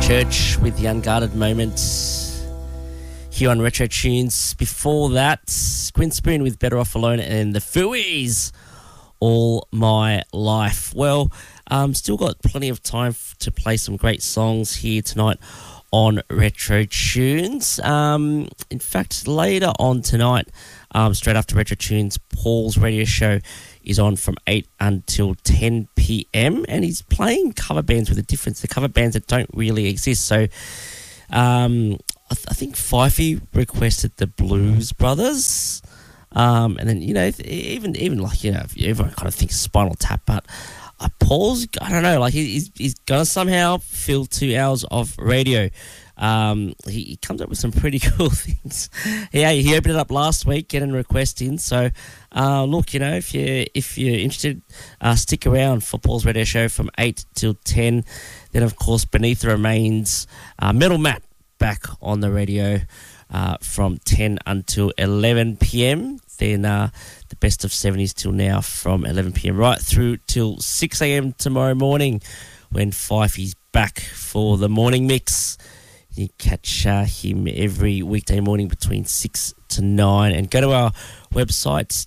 Church with the Unguarded Moments here on Retro Tunes. Before that, Gwen Spoon with Better Off Alone and the Fooey's All My Life. Well, still got plenty of time to play some great songs here tonight on Retro Tunes. In fact, later on tonight, straight after Retro Tunes, Paul's radio show is on from 8 until 10 p.m. and he's playing cover bands with a difference. The cover bands that don't really exist. So I think Fifey requested the Blues Brothers. And then, you know, even like, you know, everyone kind of thinks Spinal Tap, but Paul's, I don't know, like he's going to somehow fill 2 hours of radio. He comes up with some pretty cool things. Yeah, he opened it up last week, getting a request in. So, look, you know, if you're interested, stick around for Paul's radio show from 8 till 10. Then, of course, Beneath the Remains, Metal Matt back on the radio from 10 until 11 p.m. Then the best of 70s till now from 11 p.m. right through till 6 a.m. tomorrow morning when Fifey's back for the morning mix. You catch him every weekday morning between 6 to 9. And go to our website,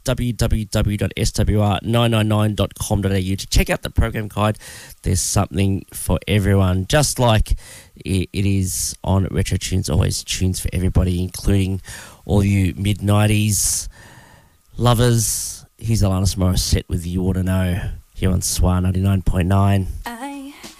www.swr999.com.au, to check out the program guide. There's something for everyone, just like it is on Retro Tunes, always tunes for everybody, including all you mid-90s lovers. Here's Alanis Morissette with You Ought to Know here on SWR 99.9.